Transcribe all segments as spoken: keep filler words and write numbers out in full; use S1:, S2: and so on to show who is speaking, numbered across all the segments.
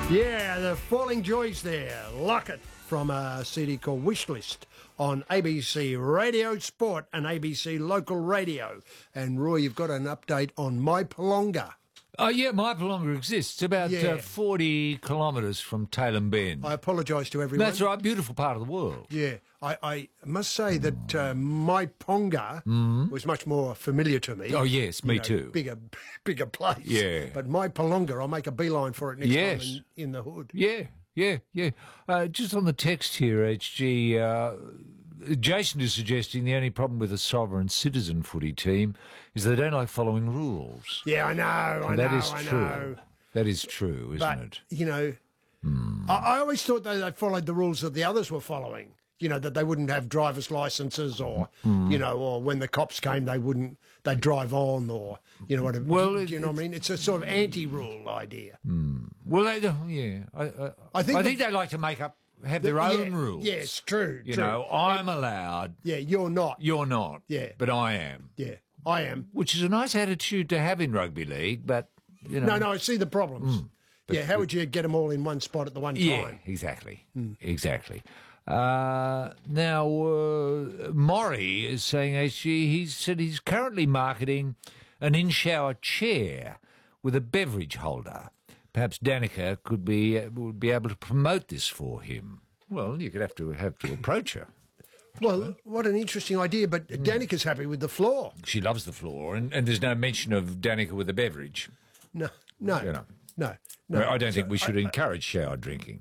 S1: Yeah, the Falling Joys there. Lockett from a C D called Wishlist on A B C Radio Sport and A B C Local Radio. And Roy, you've got an update on My Palonga.
S2: Oh, yeah, Mypolonga exists. It's about
S1: Yeah.
S2: uh, forty kilometres from Tailem Bend.
S1: I apologise to everyone.
S2: That's right, beautiful part of the world.
S1: Yeah, I, I must say that uh, My Ponga was much more familiar to me.
S2: Oh, yes, me
S1: You know,
S2: too.
S1: Bigger, bigger place.
S2: Yeah.
S1: But My Palonga, I'll make a beeline for it next
S2: Yes.
S1: time in, in the hood.
S2: Yeah, yeah, yeah. Uh, just on the text here, H G, uh, Jason is suggesting the only problem with a sovereign citizen footy team is they don't like following rules.
S1: Yeah, I know, I
S2: And
S1: know,
S2: that is
S1: I
S2: true.
S1: know.
S2: That is true, isn't
S1: But,
S2: it?
S1: you know, I, I always thought that they followed the rules that the others were following. You know, that they wouldn't have driver's licences or, you know, or when the cops came, they wouldn't, they'd drive on or, you know, whatever.
S2: Well,
S1: do
S2: it-
S1: you know what I mean? It's a sort of anti-rule idea.
S2: Well, they don't, yeah. I, I,
S1: I think
S2: I
S1: the-
S2: think they like to make up, have their
S1: Yeah,
S2: own rules.
S1: Yes, true,
S2: You
S1: true.
S2: know, I'm allowed,
S1: Yeah, you're not.
S2: you're not.
S1: Yeah.
S2: But I am.
S1: Yeah, I am.
S2: Which is a nice attitude to have in rugby league, but, you know.
S1: No, no, I see the problems. Yeah, how would you get them all in one spot at the one
S2: Yeah,
S1: time?
S2: exactly. Exactly. Uh, now, uh, Maury is saying, H G, he said he's currently marketing an in-shower chair with a beverage holder. Perhaps Danica could be would be able to promote this for him. Well, you could have to have to approach her.
S1: Well, what an interesting idea, but Danica's happy with the floor.
S2: She loves the floor, and, and there's no mention of Danica with a beverage.
S1: No, no,
S2: You know.
S1: no, no.
S2: I don't think we should encourage shower drinking.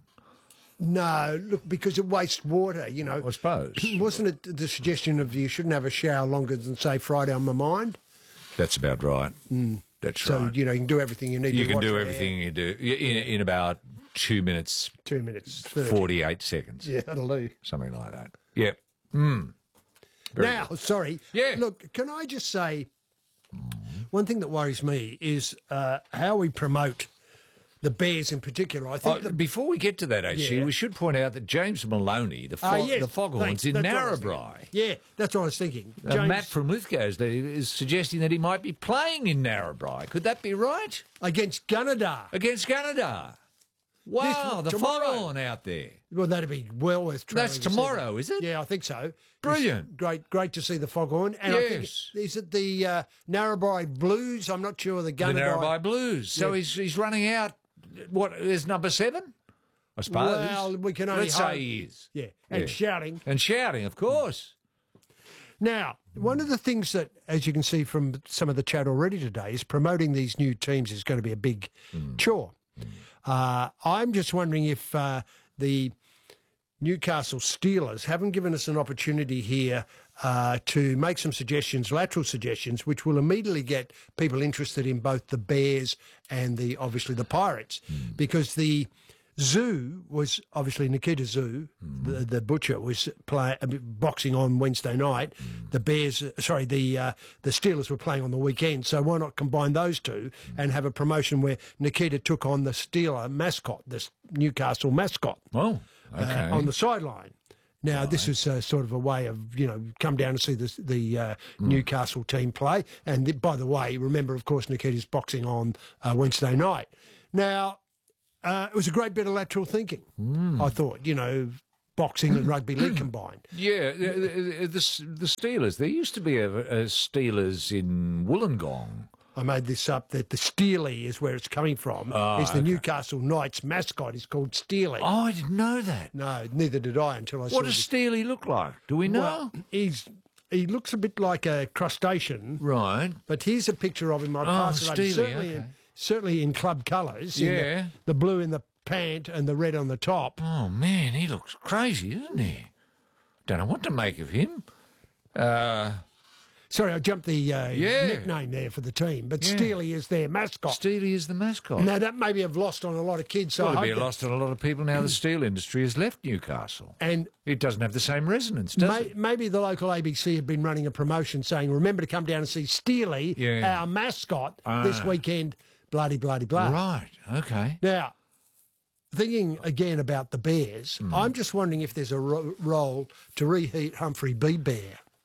S1: No, look, because it wastes water, you know.
S2: I suppose.
S1: Wasn't it the suggestion of you shouldn't have a shower longer than, say, Friday on my mind?
S2: That's about right. That's
S1: So,
S2: right.
S1: you know, you can do everything you need
S2: You
S1: to
S2: can
S1: wash
S2: do
S1: your
S2: everything you do in, in about two minutes,
S1: hair. Two minutes. thirty.
S2: forty-eight seconds,
S1: Yeah, that'll do.
S2: something like that. Yep. Mm. Very
S1: Now, sorry.
S2: Yeah.
S1: Look, can I just say one thing that worries me is uh, how we promote the Bears in particular. I think
S2: Oh,
S1: the
S2: before we get to that, actually,
S1: Yeah.
S2: we should point out that James Maloney, the,
S1: Ah,
S2: fog,
S1: yes,
S2: the Foghorns
S1: thanks,
S2: in
S1: that's what I was
S2: Narrabri.
S1: thinking. Yeah, that's what I was thinking.
S2: Uh, Matt from Lithgow's there is suggesting that he might be playing in Narrabri. Could that be right?
S1: against Gunnedah.
S2: Against Canada. Wow, the
S1: tomorrow.
S2: Foghorn out there.
S1: Well, that'd be well worth travelling.
S2: That's
S1: to see
S2: tomorrow,
S1: them.
S2: is it?
S1: Yeah, I think so.
S2: Brilliant.
S1: It's great, great to see the Foghorn. And I think,
S2: Yes.
S1: is it the uh, Narrabri Blues? I'm not sure. The
S2: The
S1: Gunnedah.
S2: Narrabri Blues. So
S1: Yeah.
S2: he's he's running out. What is number seven? I suppose.
S1: Well, we can only
S2: Let's
S1: hope.
S2: say he is.
S1: Yeah, and
S2: Yeah.
S1: shouting.
S2: And shouting, of course.
S1: Now, one of the things that, as you can see from some of the chat already today, is promoting these new teams is going to be a big chore. Uh, I'm just wondering if uh, the Newcastle Steelers haven't given us an opportunity here uh, to make some suggestions, lateral suggestions, which will immediately get people interested in both the Bears and the obviously the Pirates, because the Zoo was obviously Nikita Zoo, the, the butcher, was play, uh, boxing on Wednesday night. The Bears, uh, sorry, the uh, the Steelers were playing on the weekend. So why not combine those two and have a promotion where Nikita took on the Steeler mascot, the Newcastle mascot,
S2: Oh, okay.
S1: uh, on the sideline. Now, this is uh, sort of a way of, you know, come down and see the, the uh, Newcastle team play. And th- by the way, remember, of course, Nikita's boxing on uh, Wednesday night. Now, uh, it was a great bit of lateral thinking, I thought, you know, boxing and rugby league combined.
S2: Yeah, the, the, the the Steelers. There used to be a, a Steelers in Wollongong.
S1: I made this up that the Steely is where it's coming from.
S2: Ah,
S1: is the
S2: okay.
S1: Newcastle Knights mascot is called Steely.
S2: Oh, I didn't know that.
S1: No, neither did I until I saw
S2: What does
S1: this.
S2: Steely look like? Do we know?
S1: Well, he's he looks a bit like a crustacean.
S2: right.
S1: But here's a picture of him. I'll
S2: Oh,
S1: pass it over.
S2: Steely,
S1: Certainly,
S2: okay.
S1: in, certainly in club colours. in the-
S2: Yeah.
S1: the, blue in the pant and the red on the top.
S2: Oh man, he looks crazy, doesn't he? Don't know what to make of him. Uh,
S1: Sorry, I jumped the uh,
S2: Yeah.
S1: nickname there for the team, but
S2: Yeah.
S1: Steely is their mascot.
S2: Steely is the mascot.
S1: Now, that maybe have lost on a lot of kids. So I
S2: Well,
S1: hope
S2: it'll be
S1: that-
S2: lost on a lot of people now. The steel industry has left Newcastle.
S1: And
S2: It doesn't have the same resonance, does
S1: may,
S2: it?
S1: maybe the local A B C have been running a promotion saying, remember to come down and see Steely,
S2: Yeah.
S1: our mascot, this
S2: Ah.
S1: weekend, bloody, bloody, blah.
S2: Right. Okay.
S1: Now, thinking again about the Bears,
S2: Hmm.
S1: I'm just wondering if there's a ro- role to reheat Humphrey B. Bear.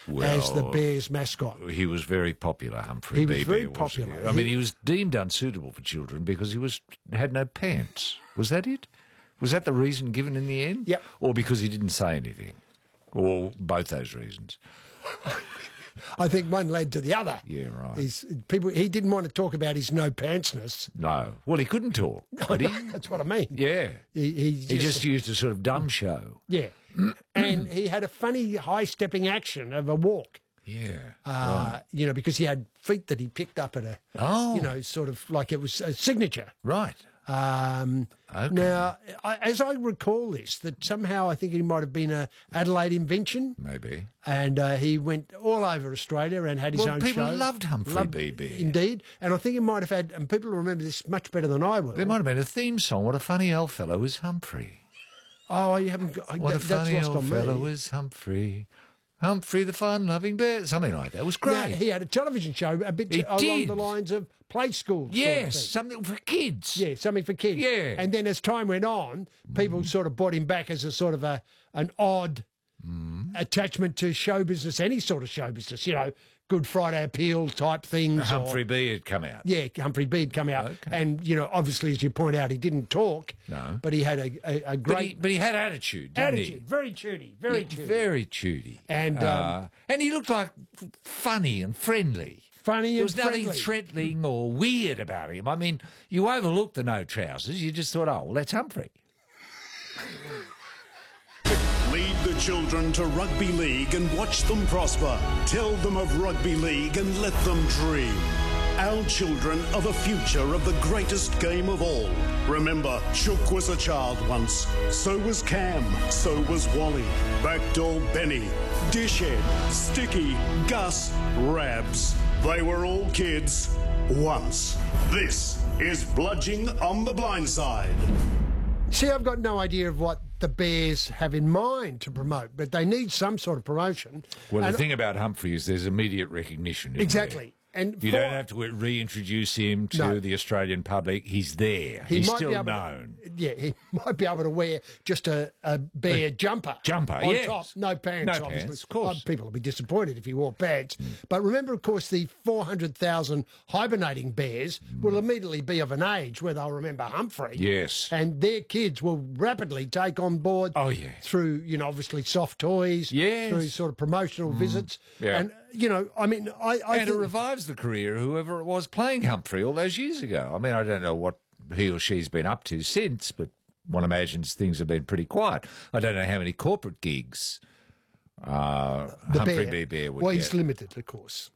S1: as the
S2: Well,
S1: Bears mascot.
S2: He was very popular, Humphrey
S1: He was
S2: B.
S1: very
S2: Bear, wasn't he?
S1: popular.
S2: I mean,
S1: He-
S2: he was deemed unsuitable for children because he was had no pants. Was that it? Was that the reason given in the end?
S1: Yep.
S2: Or because he didn't say anything? Or both those reasons?
S1: I think one led to the other.
S2: Yeah, right.
S1: He's, people, he didn't want to talk about his no pantsness.
S2: No. Well, he couldn't talk, could he?
S1: That's what I mean.
S2: Yeah.
S1: He, he, just,
S2: He just used a sort of dumb show.
S1: yeah. And he had a funny high stepping action of a walk.
S2: Yeah.
S1: Uh, You know, because he had feet that he picked up at a,
S2: Oh.
S1: you know, sort of like it was a signature.
S2: Right.
S1: Um,
S2: Okay.
S1: Now, I, as I recall this, that somehow I think he might have been a Adelaide invention,
S2: Maybe.
S1: and uh, he went all over Australia and had his
S2: Well,
S1: own
S2: people
S1: show.
S2: loved Humphrey B. Bear.
S1: Indeed, and I think he might have had, and people remember this much better than I will.
S2: There might have been a theme song. What a funny old fellow is Humphrey.
S1: Oh, you haven't got
S2: What
S1: that,
S2: a
S1: that's
S2: funny
S1: lost
S2: old
S1: on
S2: fellow
S1: me.
S2: is Humphrey. Humphrey the fun-loving bear. Something like that. It was
S1: Now,
S2: great.
S1: he had a television show a bit
S2: He
S1: along
S2: did.
S1: the lines of Play School. sort of
S2: yes,
S1: thing.
S2: something for kids.
S1: Yeah, something for kids.
S2: Yeah.
S1: And then as time went on, people sort of brought him back as a sort of a an odd attachment to show business, any sort of show business, you know, Good Friday Appeal type things. or-
S2: Humphrey B. had come out.
S1: yeah, Humphrey Bede come out.
S2: Okay.
S1: And, you know, obviously, as you point out, he didn't talk.
S2: No.
S1: But he had a, a, a
S2: But he,
S1: great
S2: but he had attitude, didn't
S1: attitude. Very tooty, very
S2: he?
S1: tooty.
S2: Very tooty.
S1: And, um,
S2: uh, and he looked like funny and friendly.
S1: Funny
S2: There
S1: and
S2: was nothing
S1: friendly.
S2: threatening or weird about him. I mean, you overlooked the no trousers. You just thought, oh, well, that's Humphrey.
S3: Lead the children to rugby league and watch them prosper. Tell them of rugby league and let them dream. Our children are the future of the greatest game of all. Remember, Chook was a child once. So was Cam. So was Wally. Backdoor Benny. Dishhead. Sticky. Gus. Rabs. They were all kids once. This is Bludging on the Blind Side.
S1: See, I've got no idea of what the Bears have in mind to promote, but they need some sort of promotion.
S2: Well,
S1: And-
S2: the thing about Humphrey is there's immediate recognition. isn't there?
S1: Exactly. And
S2: You
S1: for-
S2: don't have to reintroduce him to
S1: No.
S2: the Australian public. He's there.
S1: he
S2: He's
S1: might
S2: still
S1: be able
S2: known.
S1: To, yeah, he might be able to wear just a, a bear jumper.
S2: jumper,
S1: on
S2: yes.
S1: top. No pants,
S2: No
S1: obviously.
S2: pants, of course.
S1: Oh, people will be disappointed if he wore pants. But remember, of course, the four hundred thousand hibernating bears will immediately be of an age where they'll remember Humphrey.
S2: Yes.
S1: And their kids will rapidly take on board
S2: Oh, yeah.
S1: through, you know, obviously soft toys,
S2: Yes.
S1: through sort of promotional visits.
S2: Yeah.
S1: And, you know, I mean, I, I
S2: And it
S1: think...
S2: revives the career of whoever it was playing Humphrey all those years ago. I mean, I don't know what he or she's been up to since, but one imagines things have been pretty quiet. I don't know how many corporate gigs uh,
S1: the
S2: Humphrey
S1: bear.
S2: B. Bear would
S1: Well,
S2: get.
S1: he's limited, of course.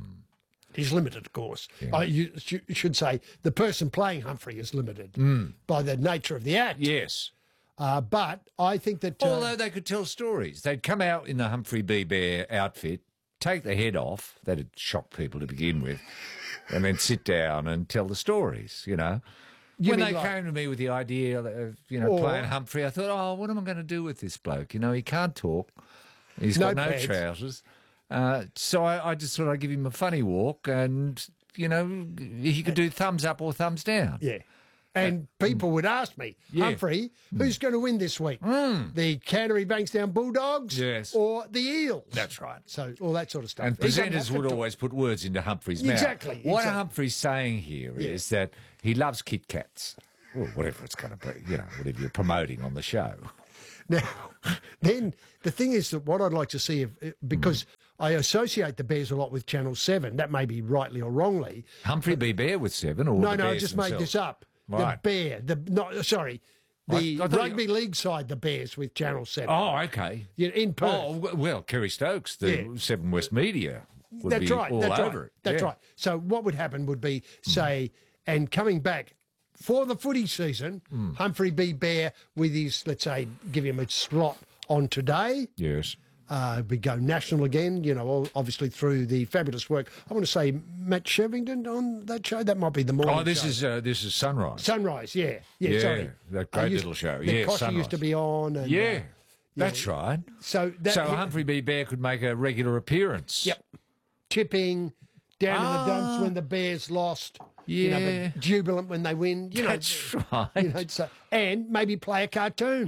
S1: He's limited, of course. I, you sh- should say the person playing Humphrey is limited by the nature of the act.
S2: Yes.
S1: Uh, but I think that... Uh,
S2: Although they could tell stories. They'd come out in the Humphrey B. Bear outfit, take the head off. That'd shock people to begin with. And then sit down and tell the stories, you know.
S1: You
S2: when
S1: mean
S2: they
S1: like-
S2: came to me with the idea of, you know,
S1: Or-
S2: playing Humphrey, I thought, oh, what am I going to do with this bloke? You know, he can't talk. He's
S1: No
S2: got no
S1: pads.
S2: trousers. Uh, so I, I just thought I'd give him a funny walk and, you know, he could do thumbs up or thumbs down.
S1: Yeah. And people would ask me,
S2: Yeah.
S1: Humphrey, who's going to win this week? The Canterbury Bankstown Bulldogs
S2: Yes.
S1: or the Eels?
S2: That's right.
S1: So all that sort of stuff.
S2: And
S1: He doesn't
S2: presenters
S1: have to
S2: would
S1: talk.
S2: always put words into Humphrey's mouth.
S1: Exactly,
S2: What
S1: exactly.
S2: Humphrey's saying here is that he loves Kit Kats. Well, whatever it's going to be, you know, whatever you're promoting on the show.
S1: Now, then the thing is that what I'd like to see, if, because I associate the Bears a lot with Channel seven, that may be rightly or wrongly.
S2: Humphrey B. Bear with seven, or
S1: No,
S2: the
S1: no, I
S2: Bears
S1: just made
S2: themselves?
S1: this up.
S2: Right.
S1: The Bear, the no, sorry, the
S2: I- I thought
S1: rugby
S2: you-
S1: league side, the Bears with Channel seven.
S2: Oh, okay.
S1: Yeah, in Perth.
S2: Oh, w- well, Kerry Stokes, the
S1: Yeah.
S2: Seven West Media, would
S1: That's
S2: be
S1: right.
S2: all
S1: That's
S2: over
S1: right.
S2: it.
S1: That's
S2: Yeah.
S1: right. So what would happen would be, say, and coming back for the footy season,
S2: Hmm.
S1: Humphrey B. Bear with his, let's say, give him a slot on Today.
S2: Yes.
S1: Uh, we go national again, you know, all- obviously through the fabulous work. I want to say Matt Shevington on that show. That might be the morning
S2: Oh, this
S1: show.
S2: is uh, this is Sunrise.
S1: Sunrise, yeah. Yeah,
S2: Yeah,
S1: sorry.
S2: that
S1: I
S2: great
S1: used-
S2: little show.
S1: that
S2: Yeah,
S1: Koshy
S2: Sunrise.
S1: used to be on. And,
S2: Yeah,
S1: uh,
S2: that's right.
S1: so that,
S2: So
S1: he-
S2: Humphrey B. Bear could make a regular appearance.
S1: Yep. Tipping down in the
S2: Ah.
S1: dumps when the Bears lost. You know,
S2: Yeah.
S1: but jubilant when they win. You know,
S2: That's right.
S1: you know, so, and maybe play a cartoon.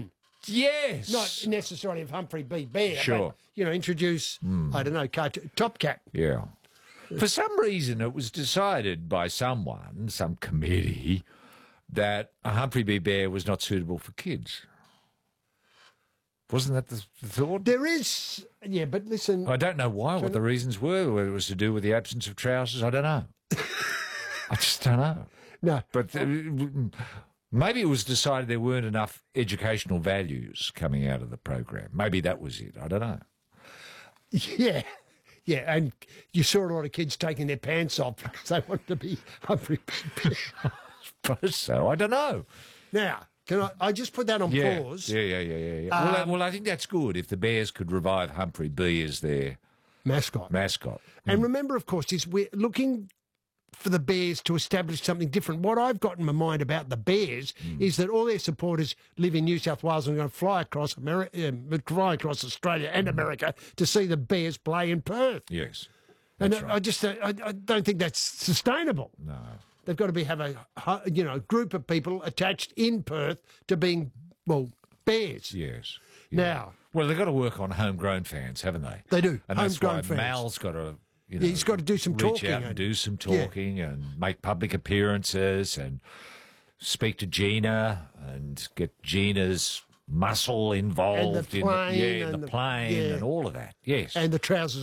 S2: Yes.
S1: Not necessarily of Humphrey B. Bear,
S2: Sure.
S1: but, you know, introduce, I don't know, cartoon, Top Cat.
S2: Yeah. For some reason, it was decided by someone, some committee, that a Humphrey B. Bear was not suitable for kids. Wasn't that the, the thought?
S1: There is, yeah, but listen,
S2: I don't know why, what the reasons were, whether it was to do with the absence of trousers, I don't know. I just don't know.
S1: no.
S2: But uh, maybe it was decided there weren't enough educational values coming out of the program. Maybe that was it. I don't know.
S1: Yeah, yeah, and you saw a lot of kids taking their pants off because they wanted to be Humphrey B. Bear.
S2: Suppose so. I don't know.
S1: Now, can I, I just put that on
S2: Yeah.
S1: pause?
S2: Yeah, yeah, yeah, yeah. yeah. well,
S1: Um,
S2: I- well, I think that's good if the Bears could revive Humphrey B as their
S1: Mascot.
S2: mascot.
S1: And remember, of course, is we're looking for the Bears to establish something different. What I've got in my mind about the Bears is that all their supporters live in New South Wales and are going to fly across America, um, fly across Australia and America to see the Bears play in Perth.
S2: Yes.
S1: And
S2: That's
S1: I,
S2: right.
S1: I just uh, I, I don't think that's sustainable.
S2: No.
S1: They've got to be have a hu- you know group of people attached in Perth to being well Bears.
S2: Yes.
S1: Now
S2: Well, they've got to work on homegrown fans, haven't they?
S1: they do
S2: And that's
S1: homegrown
S2: why
S1: fans.
S2: Mal's got to, you know,
S1: Yeah, he's got to do some
S2: reach
S1: talking
S2: out and
S1: and-
S2: do some
S1: yeah.
S2: talking and make public appearances and speak to Gina and get Gina's muscle involved in,
S1: plane
S2: yeah, in
S1: and
S2: the
S1: the-
S2: plane
S1: yeah.
S2: and all of that. Yes.
S1: and the trousers